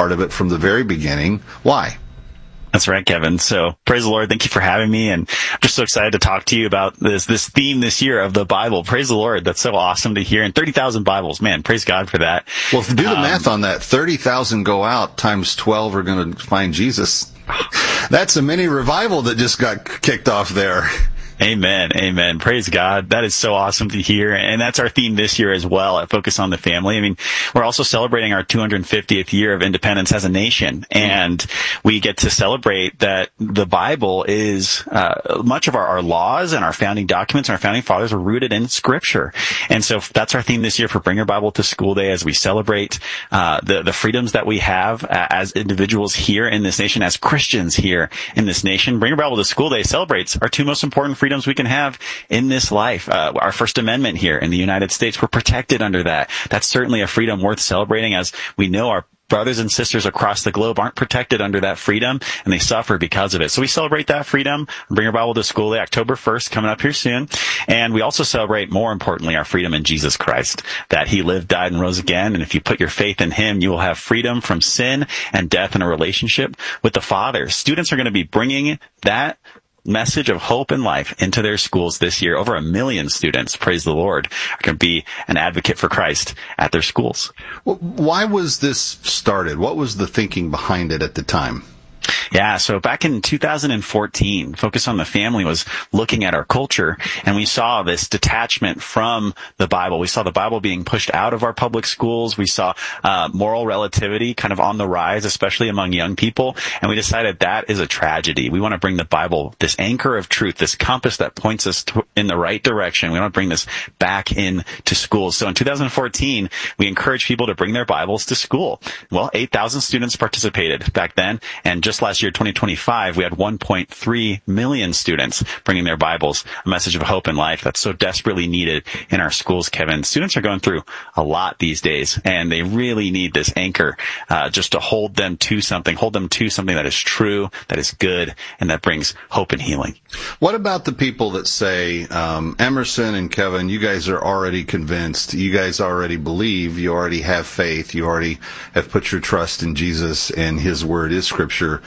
part of it from the very beginning. Why? That's right, Kevin. So praise the Lord. Thank you for having me. And I'm just so excited to talk to you about this theme this year of the Bible. Praise the Lord. That's so awesome to hear. And 30,000 Bibles, man, praise God for that. Well, do the math on that. 30,000 go out times 12 are going to find Jesus. That's a mini revival that just got kicked off there. Amen. Amen. Praise God. That is so awesome to hear. And that's our theme this year as well at Focus on the Family. I mean, we're also celebrating our 250th year of independence as a nation. And we get to celebrate that the Bible is, much of our laws and our founding documents and our founding fathers are rooted in Scripture. And so that's our theme this year for Bring Your Bible to School Day as we celebrate, the freedoms that we have as individuals here in this nation, as Christians here in this nation. Bring Your Bible to School Day celebrates our two most important freedoms we can have in this life. Our First Amendment here in the United States, we're protected under that. That's certainly a freedom worth celebrating, as we know our brothers and sisters across the globe aren't protected under that freedom, and they suffer because of it. So we celebrate that freedom. Bring Your Bible to School Day, October 1st, coming up here soon. And we also celebrate, more importantly, our freedom in Jesus Christ, that He lived, died, and rose again. And if you put your faith in Him, you will have freedom from sin and death and a relationship with the Father. Students are going to be bringing that message of hope and life into their schools this year. Over 1 million students, praise the Lord, are going to be an advocate for Christ at their schools. Well, why was this started? What was the thinking behind it at the time? Yeah, so back in 2014, Focus on the Family was looking at our culture, and we saw this detachment from the Bible. We saw the Bible being pushed out of our public schools. We saw moral relativity kind of on the rise, especially among young people, and we decided that is a tragedy. We want to bring the Bible, this anchor of truth, this compass that points us in the right direction. We want to bring this back into schools. So in 2014, we encouraged people to bring their Bibles to school. Well, 8,000 students participated back then, and just last year, 2025, we had 1.3 million students bringing their Bibles, a message of hope and life that's so desperately needed in our schools, Kevin. Students are going through a lot these days, and they really need this anchor just to hold them to something that is true, that is good, and that brings hope and healing. What about the people that say, Emerson and Kevin, you guys are already convinced, you guys already believe, you already have faith, you already have put your trust in Jesus, and His Word is Scripture.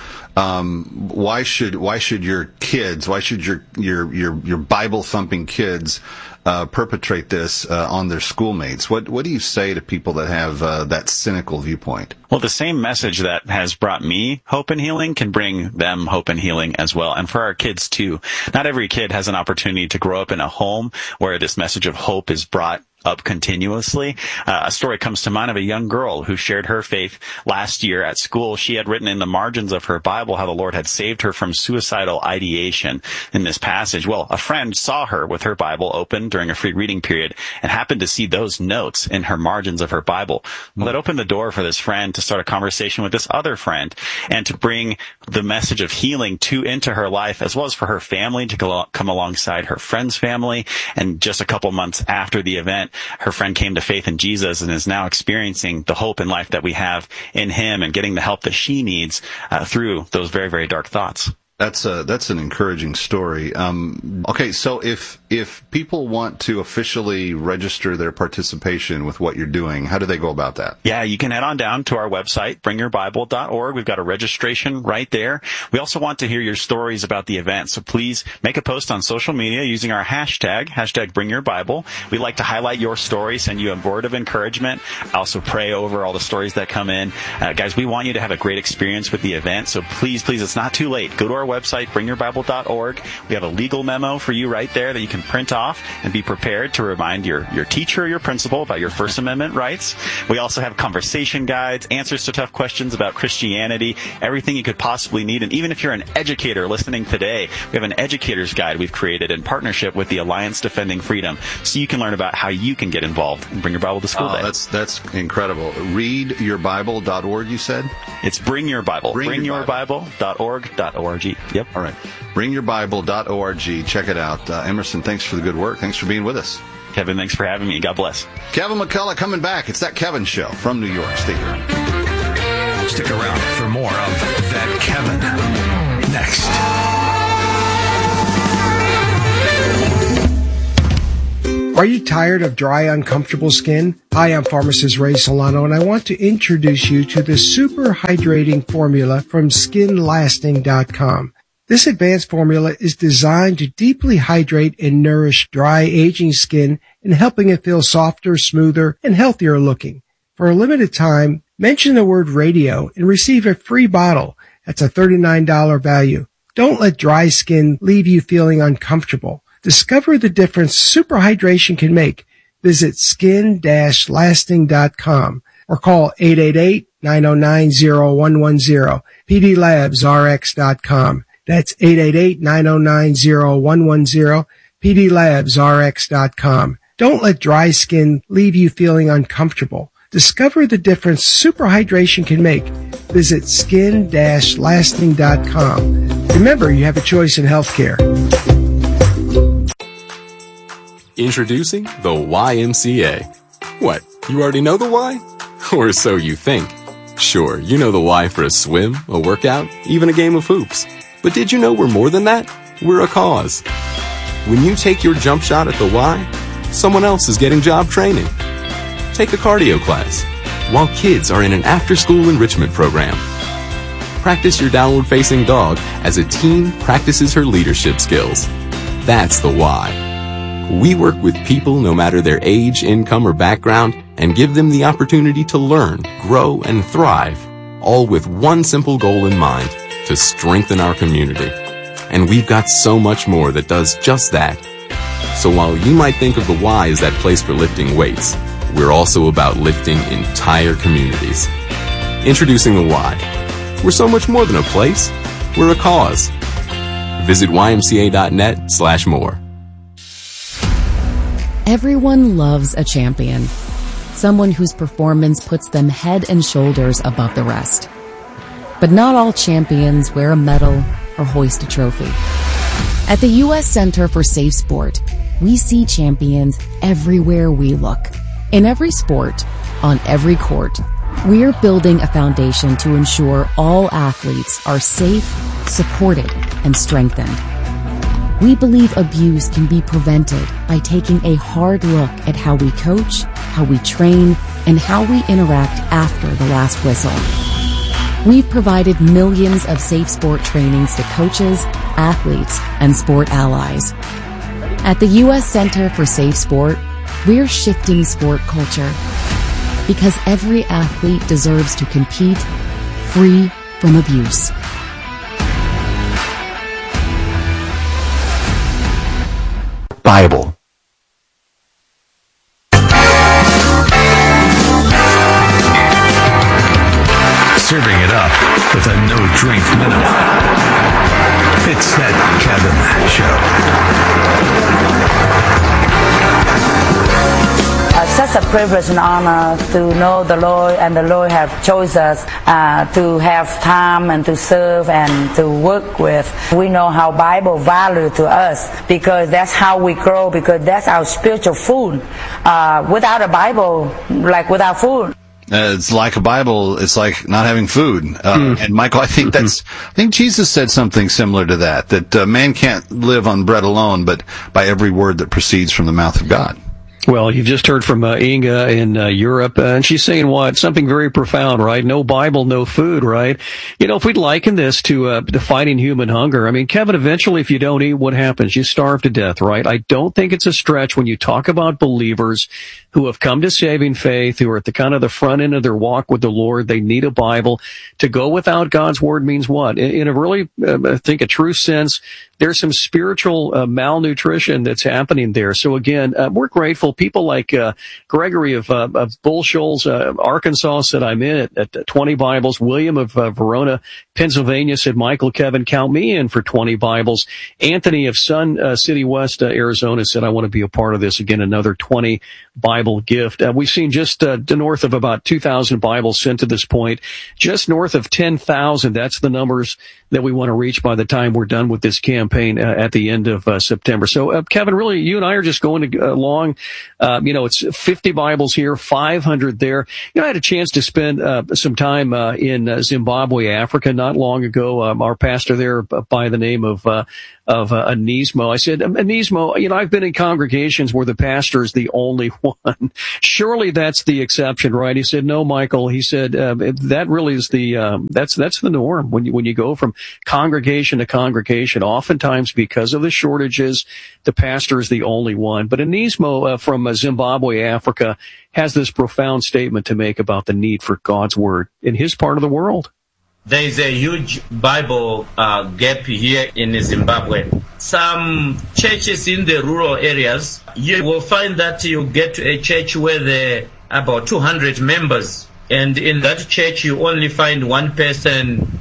Why should your kids, why should your Bible thumping kids perpetrate this on their schoolmates? What do you say to people that have that cynical viewpoint? Well, the same message that has brought me hope and healing can bring them hope and healing as well. And for our kids too. Not every kid has an opportunity to grow up in a home where this message of hope is brought up continuously. A story comes to mind of a young girl who shared her faith last year at school. She had written in the margins of her Bible how the Lord had saved her from suicidal ideation in this passage. Well, a friend saw her with her Bible open during a free reading period and happened to see those notes in her margins of her Bible. Well, that opened the door for this friend to start a conversation with this other friend and to bring the message of healing into her life, as well as for her family to come alongside her friend's family. And just a couple months after the event, her friend came to faith in Jesus and is now experiencing the hope and life that we have in Him and getting the help that she needs through those very, very dark thoughts. That's an encouraging story. Okay, so if people want to officially register their participation with what you're doing, how do they go about that? Yeah, you can head on down to our website, bringyourbible.org. We've got a registration right there. We also want to hear your stories about the event, so please make a post on social media using our hashtag #BringYourBible. We like to highlight your story, send you a word of encouragement, also pray over all the stories that come in. Guys, we want you to have a great experience with the event, so please, it's not too late. Go to our website, bringyourbible.org. We have a legal memo for you right there that you can print off and be prepared to remind your teacher or your principal about your First Amendment rights. We also have conversation guides, answers to tough questions about Christianity, everything you could possibly need. And even if you're an educator listening today, we have an educator's guide we've created in partnership with the Alliance Defending Freedom, so you can learn about how you can get involved and bring your Bible to school day. That's incredible. Readyourbible.org, you said? It's Bring Your Bible. Bringyourbible.org.org. Yep. All right. Bringyourbible.org. Check it out. Emerson, thanks for the good work. Thanks for being with us. Kevin, thanks for having me. God bless. Kevin McCullough coming back. It's That Kevin Show from New York. Stay here. Stick around for more of That Kevin next. Are you tired of dry, uncomfortable skin? Hi, I'm pharmacist Ray Solano, and I want to introduce you to the Super Hydrating Formula from SkinLasting.com. This advanced formula is designed to deeply hydrate and nourish dry, aging skin and helping it feel softer, smoother, and healthier looking. For a limited time, mention the word radio and receive a free bottle. That's a $39 value. Don't let dry skin leave you feeling uncomfortable. Discover the difference super hydration can make. Visit skin-lasting.com or call 888-909-0110, pdlabsrx.com. That's 888-909-0110, pdlabsrx.com. Don't let dry skin leave you feeling uncomfortable. Discover the difference super hydration can make. Visit skin-lasting.com. Remember, you have a choice in healthcare. Introducing the YMCA. What, you already know the why? Or so you think. Sure, you know the why for a swim, a workout, even a game of hoops. But did you know we're more than that? We're a cause. When you take your jump shot at the Y, someone else is getting job training. Take a cardio class, while kids are in an after-school enrichment program. Practice your downward-facing dog as a teen practices her leadership skills. That's the why. We work with people no matter their age, income, or background and give them the opportunity to learn, grow, and thrive, all with one simple goal in mind, to strengthen our community. And we've got so much more that does just that. So while you might think of the Y as that place for lifting weights, we're also about lifting entire communities. Introducing the Y. We're so much more than a place. We're a cause. Visit ymca.net/more. Everyone loves a champion. Someone whose performance puts them head and shoulders above the rest. But not all champions wear a medal or hoist a trophy. At the U.S. Center for Safe Sport, we see champions everywhere we look. In every sport, on every court, we're building a foundation to ensure all athletes are safe, supported, and strengthened. We believe abuse can be prevented by taking a hard look at how we coach, how we train, and how we interact after the last whistle. We've provided millions of safe sport trainings to coaches, athletes, and sport allies. At the U.S. Center for Safe Sport, we're shifting sport culture because every athlete deserves to compete free from abuse. Bible. Serving it up with a no-drink minimum. It's that Kevin Show. Such a privilege and honor to know the Lord, and the Lord have chosen us to have time and to serve and to work with. We know how Bible value to us because that's how we grow, because that's our spiritual food. Without a Bible, like without food. It's like a Bible. It's like not having food. And Michael, I think Jesus said something similar to that man can't live on bread alone, but by every word that proceeds from the mouth of God. Well, you've just heard from Inga in Europe, and she's saying what? Something very profound, right? No Bible, no food, right? You know, if we'd liken this to fighting human hunger, I mean, Kevin, eventually if you don't eat, what happens? You starve to death, right? I don't think it's a stretch when you talk about believers who have come to saving faith, who are at the kind of the front end of their walk with the Lord. They need a Bible. To go without God's Word means what? In a really, I think, a true sense, there's some spiritual malnutrition that's happening there. So again, we're grateful. People like Gregory of Bull Shoals, Arkansas, said I'm in at 20 Bibles. William of Verona, Pennsylvania, said, Michael, Kevin, count me in for 20 Bibles. Anthony of Sun City West, Arizona, said I want to be a part of this. Again, another 20 Bibles. Bible gift. We've seen just north of about 2,000 Bibles sent to this point, just north of 10,000. That's the numbers that we want to reach by the time we're done with this campaign at the end of September. So, Kevin, really, you and I are just going along. It's 50 Bibles here, 500 there. I had a chance to spend some time in Zimbabwe, Africa, not long ago. Our pastor there, by the name of Anismo. I said, Anismo, I've been in congregations where the pastor is the only one. Surely that's the exception, right? He said, no, Michael. He said, that really is that's the norm when you go from congregation to congregation. Oftentimes, because of the shortages, the pastor is the only one. But Anismo from Zimbabwe, Africa, has this profound statement to make about the need for God's word in his part of the world. There is a huge Bible gap here in Zimbabwe. Some churches in the rural areas, you will find that you get to a church where there are about 200 members. And in that church, you only find one person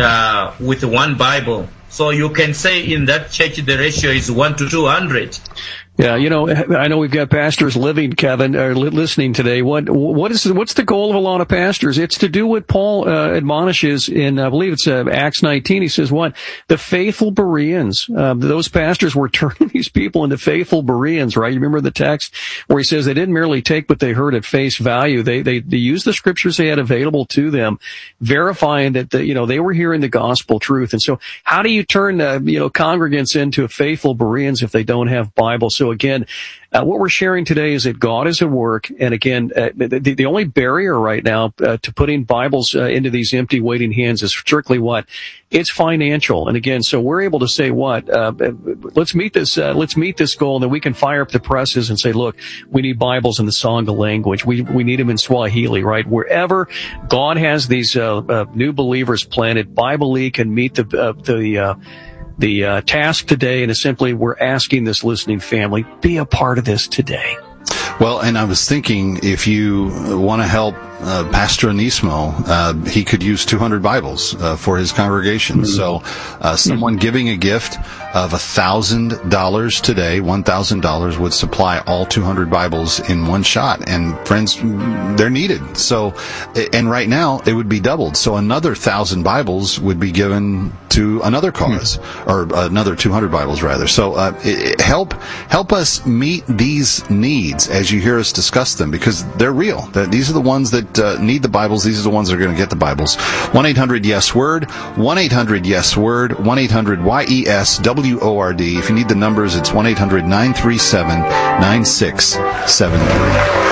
with one Bible. So you can say in that church, the ratio is 1 to 200. Yeah, I know we've got pastors living, Kevin, or listening today. What's the goal of a lot of pastors? It's to do what Paul admonishes in, I believe it's Acts 19. He says, what? The faithful Bereans. Those pastors were turning these people into faithful Bereans, right? You remember the text where he says they didn't merely take what they heard at face value. They used the scriptures they had available to them, verifying that they were hearing the gospel truth. And so how do you turn congregants into faithful Bereans if they don't have Bible? So again, what we're sharing today is that God is at work. And again, the only barrier right now to putting Bibles into these empty waiting hands is strictly what? It's financial. And again, so we're able to say what? Let's meet this goal, and then we can fire up the presses and say, look, we need Bibles in the Sangha language. We need them in Swahili, right? Wherever God has these new believers planted, Bible League can meet the task today, and it's simply we're asking this listening family, be a part of this today. Well, and I was thinking, if you want to help Pastor Anismo, he could use 200 Bibles for his congregation. Mm-hmm. So someone giving a gift of $1,000 today, $1,000 would supply all 200 Bibles in one shot. And friends, they're needed. So, and right now it would be doubled. So another 1,000 Bibles would be given to another cause, or another 200 Bibles rather. So help us meet these needs as you hear us discuss them, because they're real. These are the ones that need the Bibles. These are the ones that are going to get the Bibles. 1-800-YES-WORD, 1-800-YES-WORD, 1-800-YES-WORD. If you need the numbers, it's 1-800-937-9673.